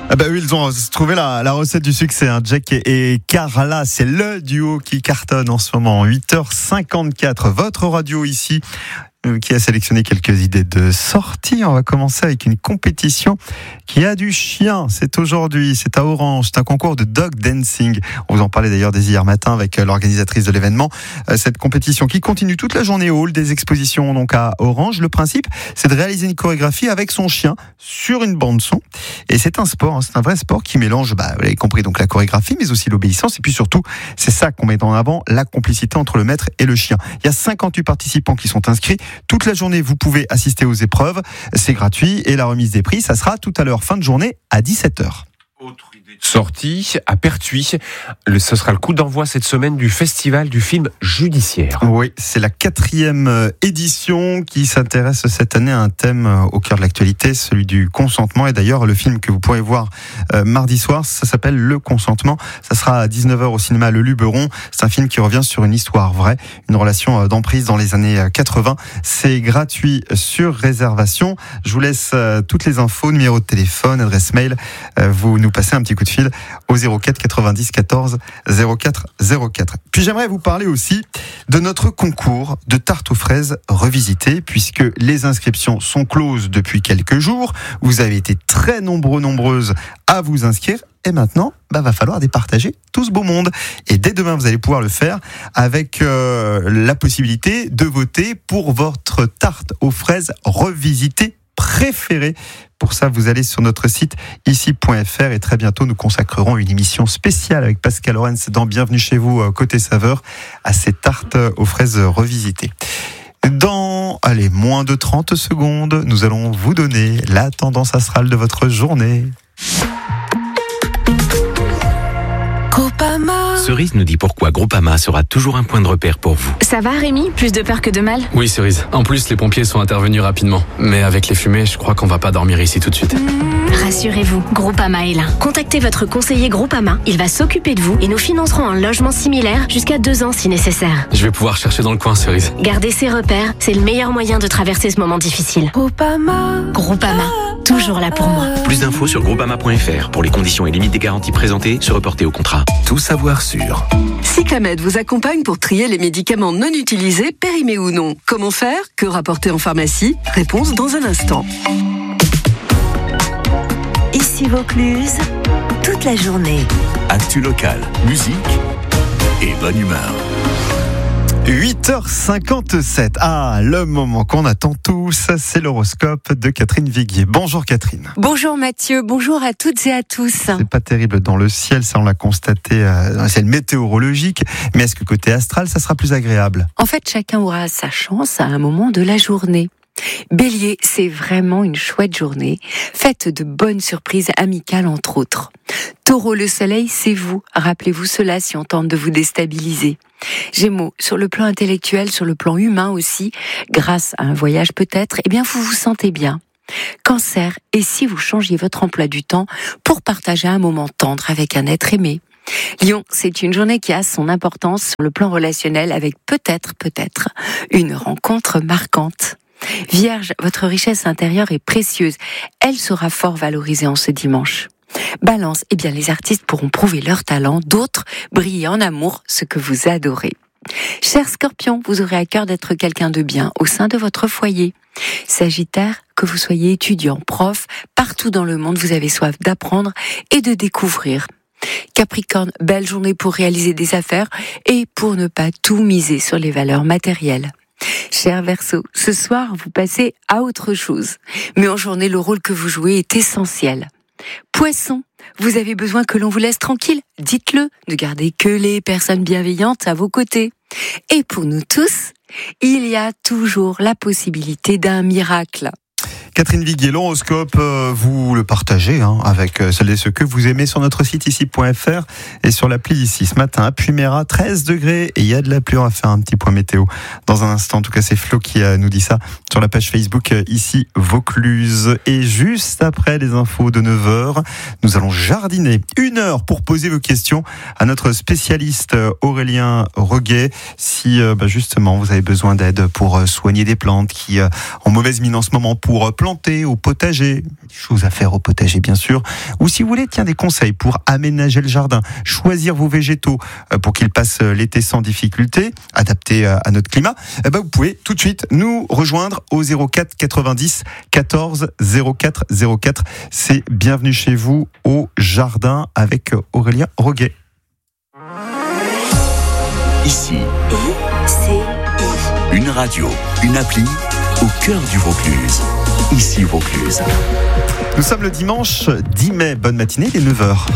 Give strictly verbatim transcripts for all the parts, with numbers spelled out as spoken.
Ah bah oui, ils ont trouvé la, la recette du succès, hein. Jack et, et Carla, c'est le duo qui cartonne en ce moment. huit heures cinquante-quatre, votre radio ici, euh, qui a sélectionné quelques idées de sortie. On va commencer avec une compétition qui a du chien. C'est aujourd'hui, c'est à Orange, c'est un concours de dog dancing. On vous en parlait d'ailleurs dès hier matin avec l'organisatrice de l'événement. Euh, cette compétition qui continue toute la journée au hall des expositions donc à Orange. Le principe, c'est de réaliser une chorégraphie avec son chien sur une bande son. Et c'est un sport, hein, c'est un vrai sport qui mélange, bah, vous l'avez compris, donc la chorégraphie, mais aussi l'obéissance. Et puis surtout, c'est ça qu'on met en avant, la complicité entre le maître et le chien. Il y a cinquante-huit participants qui sont inscrits. Toute la journée, vous pouvez assister aux épreuves. C'est gratuit. Et la remise des prix, ça sera tout à l'heure, fin de journée, à dix-sept heures. Autre idée de sortie à Pertuis. Le, ce sera le coup d'envoi cette semaine du festival du film judiciaire. Oui, c'est la quatrième édition qui s'intéresse cette année à un thème au cœur de l'actualité, celui du consentement. Et d'ailleurs, le film que vous pourrez voir euh, mardi soir, ça s'appelle Le Consentement. Ça sera à dix-neuf heures au cinéma Le Luberon. C'est un film qui revient sur une histoire vraie, une relation d'emprise dans les années quatre-vingts. C'est gratuit sur réservation. Je vous laisse euh, toutes les infos, numéro de téléphone, adresse mail. Euh, vous nous passez un petit coup de fil au zéro quatre quatre-vingt-dix quatorze zéro quatre zéro quatre. Puis j'aimerais vous parler aussi de notre concours de tarte aux fraises revisité, puisque les inscriptions sont closes depuis quelques jours. Vous avez été très nombreux, nombreuses à vous inscrire. Et maintenant, bah, va falloir départager tout ce beau monde. Et dès demain, vous allez pouvoir le faire avec euh, la possibilité de voter pour votre tarte aux fraises revisitée préférée. Pour ça, vous allez sur notre site ici point f r et très bientôt, nous consacrerons une émission spéciale avec Pascal Lorenz dans Bienvenue chez vous, côté saveur, à ces tartes aux fraises revisitées. Dans, allez, moins de trente secondes, nous allons vous donner la tendance astrale de votre journée. Cerise nous dit pourquoi Groupama sera toujours un point de repère pour vous. Ça va Rémi ? Plus de peur que de mal ? Oui Cerise, en plus les pompiers sont intervenus rapidement. Mais avec les fumées, je crois qu'on va pas dormir ici tout de suite. Rassurez-vous, Groupama est là. Contactez votre conseiller Groupama, il va s'occuper de vous et nous financerons un logement similaire jusqu'à deux ans si nécessaire. Je vais pouvoir chercher dans le coin Cerise. Gardez ces repères, c'est le meilleur moyen de traverser ce moment difficile. Groupama, Groupama, toujours là pour moi. Plus d'infos sur groupama point f r. Pour les conditions et limites des garanties présentées, se reporter au contrat. Tout savoir sur Cyclamed vous accompagne pour trier les médicaments non utilisés, périmés ou non. Comment faire ? Que rapporter en pharmacie ? Réponse dans un instant. Ici Vaucluse, toute la journée. Actu locale, musique et bonne humeur. huit heures cinquante-sept. Ah, le moment qu'on attend tous, c'est l'horoscope de Catherine Viguier. Bonjour Catherine. Bonjour Mathieu, bonjour à toutes et à tous. C'est pas terrible dans le ciel, ça on l'a constaté, euh, c'est le météorologique, mais est-ce que côté astral, ça sera plus agréable ? En fait, chacun aura sa chance à un moment de la journée. Bélier, c'est vraiment une chouette journée, faite de bonnes surprises amicales entre autres. Taureau, le soleil, c'est vous. Rappelez-vous cela si on tente de vous déstabiliser. Gémeaux, sur le plan intellectuel, sur le plan humain aussi, grâce à un voyage peut-être, eh bien vous vous sentez bien. Cancer, et si vous changiez votre emploi du temps pour partager un moment tendre avec un être aimé ? Lion, c'est une journée qui a son importance sur le plan relationnel avec peut-être, peut-être, une rencontre marquante. Vierge, votre richesse intérieure est précieuse. Elle sera fort valorisée en ce dimanche. Balance, eh bien les artistes pourront prouver leur talent, d'autres briller en amour, ce que vous adorez. Cher Scorpion, vous aurez à cœur d'être quelqu'un de bien au sein de votre foyer. Sagittaire, que vous soyez étudiant, prof, partout dans le monde, vous avez soif d'apprendre et de découvrir. Capricorne, belle journée pour réaliser des affaires et pour ne pas tout miser sur les valeurs matérielles. Cher Verseau, ce soir, vous passez à autre chose. Mais en journée, le rôle que vous jouez est essentiel. Poisson, vous avez besoin que l'on vous laisse tranquille. Dites-le, ne gardez que les personnes bienveillantes à vos côtés. Et pour nous tous, il y a toujours la possibilité d'un miracle. Catherine Viguier, l'horoscope, euh, vous le partagez hein, avec euh, celles et ceux que vous aimez sur notre site ici point f r et sur l'appli ici. Ce matin, à Puymera, treize degrés et il y a de la pluie. On va faire un petit point météo dans un instant. En tout cas, c'est Flo qui euh, nous dit ça sur la page Facebook euh, ici Vaucluse. Et juste après les infos de neuf heures, nous allons jardiner une heure pour poser vos questions à notre spécialiste euh, Aurélien Reguet. Si euh, bah, justement vous avez besoin d'aide pour euh, soigner des plantes qui euh, ont mauvaise mine en ce moment, pour euh, planter planter au potager, des choses à faire au potager bien sûr, ou si vous voulez, tiens, des conseils pour aménager le jardin, choisir vos végétaux pour qu'ils passent l'été sans difficulté, adaptés à notre climat, eh ben vous pouvez tout de suite nous rejoindre au zéro quatre quatre-vingt-dix quatorze zéro quatre zéro quatre. C'est Bienvenue chez vous au jardin avec Aurélien Roguet. Ici, I C I. une radio, une appli au cœur du Vaucluse. Ici Vaucluse. Nous sommes le dimanche dix mai. Bonne matinée, il est neuf heures.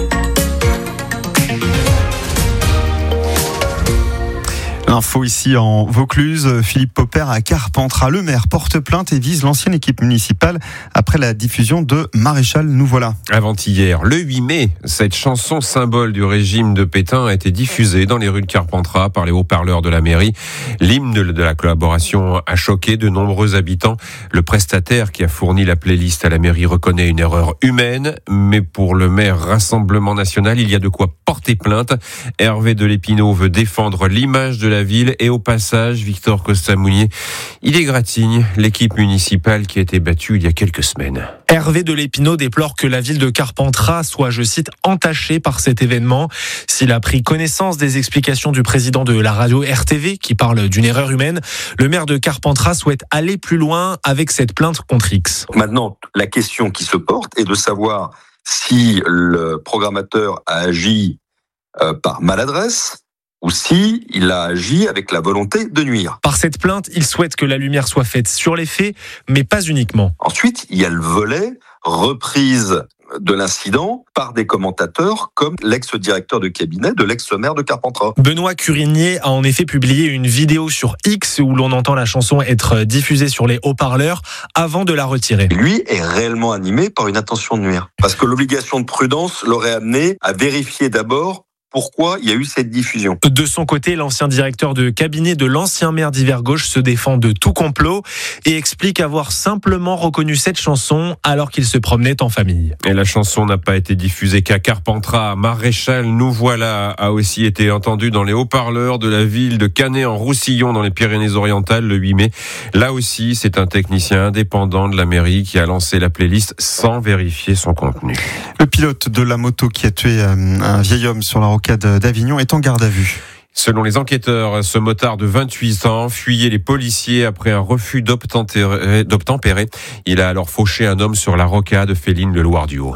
L'info ici en Vaucluse, Philippe Popper à Carpentras. Le maire porte plainte et vise l'ancienne équipe municipale après la diffusion de Maréchal Nous voilà. Avant-hier, le huit mai, cette chanson symbole du régime de Pétain a été diffusée dans les rues de Carpentras par les haut-parleurs de la mairie. L'hymne de la collaboration a choqué de nombreux habitants. Le prestataire qui a fourni la playlist à la mairie reconnaît une erreur humaine, mais pour le maire Rassemblement National, il y a de quoi porter plainte. Hervé de Lépinot veut défendre l'image de la ville et au passage, Victor Costa-Mounier, il égratigne l'équipe municipale qui a été battue il y a quelques semaines. Hervé de Lépinot déplore que la ville de Carpentras soit, je cite, entachée par cet événement. S'il a pris connaissance des explications du président de la radio R T V qui parle d'une erreur humaine, le maire de Carpentras souhaite aller plus loin avec cette plainte contre X. Maintenant, la question qui se porte est de savoir si le programmateur a agi euh, par maladresse ou si il a agi avec la volonté de nuire. Par cette plainte, il souhaite que la lumière soit faite sur les faits, mais pas uniquement. Ensuite, il y a le volet reprise de l'incident par des commentateurs comme l'ex-directeur de cabinet de l'ex-maire de Carpentras. Benoît Curinier a en effet publié une vidéo sur X où l'on entend la chanson être diffusée sur les haut-parleurs avant de la retirer. Lui est réellement animé par une intention de nuire. Parce que l'obligation de prudence l'aurait amené à vérifier d'abord pourquoi il y a eu cette diffusion. De son côté, l'ancien directeur de cabinet de l'ancien maire d'Hiver-Gauche se défend de tout complot et explique avoir simplement reconnu cette chanson alors qu'il se promenait en famille. Et la chanson n'a pas été diffusée qu'à Carpentras. Maréchal Nous voilà a aussi été entendue dans les haut-parleurs de la ville de Canet-en-Roussillon dans les Pyrénées-Orientales le huit mai. Là aussi, c'est un technicien indépendant de la mairie qui a lancé la playlist sans vérifier son contenu. Le pilote de la moto qui a tué un vieil homme sur la rocade d'Avignon est en garde à vue. Selon les enquêteurs, ce motard de vingt-huit ans fuyait les policiers après un refus d'obtempérer. Il a alors fauché un homme sur la rocade Féline-le-Loir-du-Haut.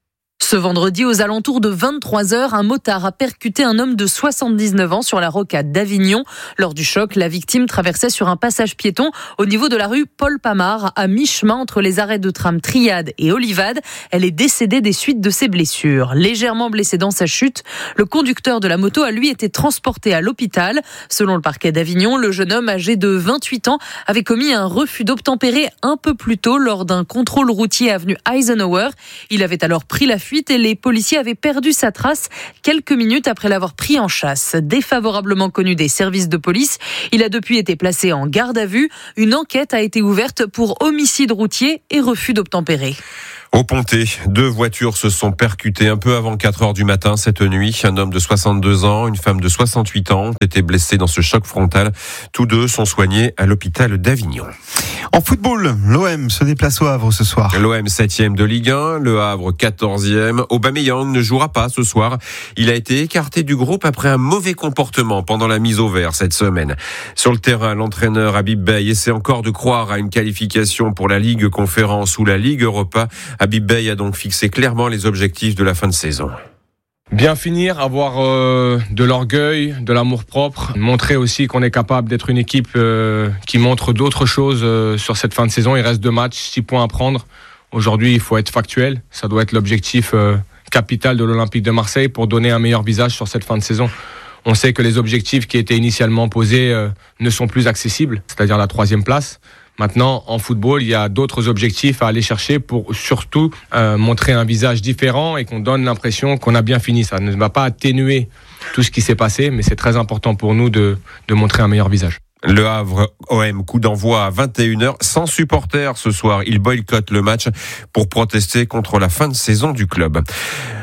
Ce vendredi, aux alentours de vingt-trois heures, un motard a percuté un homme de soixante-dix-neuf ans sur la rocade d'Avignon. Lors du choc, la victime traversait sur un passage piéton au niveau de la rue Paul Pamard, à mi-chemin entre les arrêts de tram Triade et Olivade. Elle est décédée des suites de ses blessures. Légèrement blessé dans sa chute, le conducteur de la moto a lui été transporté à l'hôpital. Selon le parquet d'Avignon, le jeune homme âgé de vingt-huit ans avait commis un refus d'obtempérer un peu plus tôt lors d'un contrôle routier avenue Eisenhower. Il avait alors pris la fuite et les policiers avaient perdu sa trace quelques minutes après l'avoir pris en chasse. Défavorablement connu des services de police, il a depuis été placé en garde à vue. Une enquête a été ouverte pour homicide routier et refus d'obtempérer. Au Pontet, deux voitures se sont percutées un peu avant quatre heures du matin cette nuit. Un homme de soixante-deux ans, une femme de soixante-huit ans ont été blessés dans ce choc frontal. Tous deux sont soignés à l'hôpital d'Avignon. En football, l'O M se déplace au Havre ce soir. L'O M septième de Ligue un, le Havre quatorzième. Aubameyang ne jouera pas ce soir. Il a été écarté du groupe après un mauvais comportement pendant la mise au vert cette semaine. Sur le terrain, l'entraîneur Habib Beye essaie encore de croire à une qualification pour la Ligue Conférence ou la Ligue Europa. Habib Beye a donc fixé clairement les objectifs de la fin de saison. Bien finir, avoir euh, de l'orgueil, de l'amour-propre, montrer aussi qu'on est capable d'être une équipe euh, qui montre d'autres choses euh, sur cette fin de saison. Il reste deux matchs, six points à prendre. Aujourd'hui, il faut être factuel. Ça doit être l'objectif euh, capital de l'Olympique de Marseille pour donner un meilleur visage sur cette fin de saison. On sait que les objectifs qui étaient initialement posés euh, ne sont plus accessibles, c'est-à-dire la troisième place. Maintenant, en football, il y a d'autres objectifs à aller chercher pour surtout euh, montrer un visage différent et qu'on donne l'impression qu'on a bien fini. Ça ne va pas atténuer tout ce qui s'est passé, mais c'est très important pour nous de, de montrer un meilleur visage. Le Havre O M, coup d'envoi à vingt et une heures, sans supporters ce soir. Il boycotte le match pour protester contre la fin de saison du club.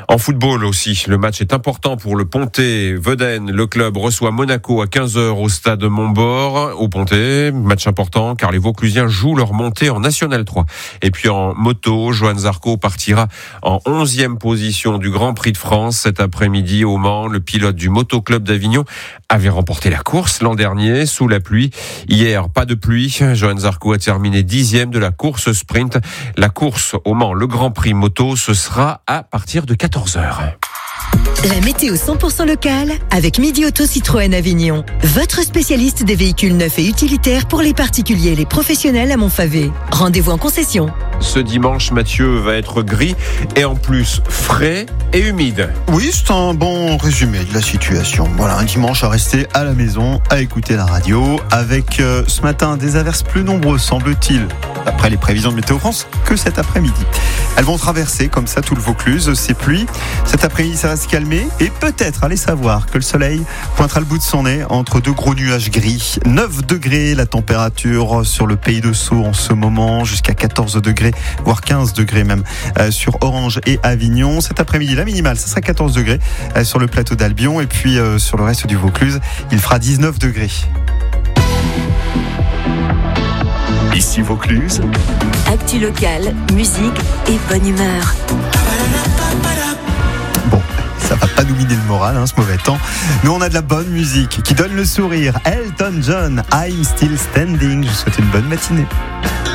En football aussi, le match est important pour le Pontet. Veden, le club reçoit Monaco à quinze heures au stade Montbord. Au Pontet, match important car les Vauclusiens jouent leur montée en National trois. Et puis en moto, Johan Zarco partira en onzième position du Grand Prix de France cet après-midi au Mans. Le pilote du Motoclub d'Avignon avait remporté la course l'an dernier sous la pluie. Hier, pas de pluie. Johan Zarco a terminé dixième de la course sprint. La course au Mans, le Grand Prix moto, ce sera à partir de quatorze heures. La météo cent pour cent locale avec Midi Auto Citroën Avignon. Votre spécialiste des véhicules neufs et utilitaires pour les particuliers et les professionnels à Montfavet. Rendez-vous en concession. Ce dimanche, Mathieu, va être gris et en plus frais et humide. Oui, c'est un bon résumé de la situation. Voilà, un dimanche à rester à la maison, à écouter la radio, avec euh, ce matin des averses plus nombreuses, semble-t-il, d'après les prévisions de Météo France, que cet après-midi. Elles vont traverser comme ça tout le Vaucluse, ces pluies. Cet après-midi, ça va se calmer et peut-être, allez savoir, que le soleil pointera le bout de son nez entre deux gros nuages gris. neuf degrés la température sur le pays de Sceaux en ce moment, jusqu'à quatorze degrés, voire quinze degrés même euh, sur Orange et Avignon. Cet après-midi, la minimale, ça sera quatorze degrés euh, sur le plateau d'Albion et puis euh, sur le reste du Vaucluse, il fera dix-neuf degrés. Ici Vaucluse. Actu locale, musique et bonne humeur. Bon, ça va pas nous miner le moral, hein, ce mauvais temps. Mais on a de la bonne musique qui donne le sourire. Elton John, I'm Still Standing. Je vous souhaite une bonne matinée.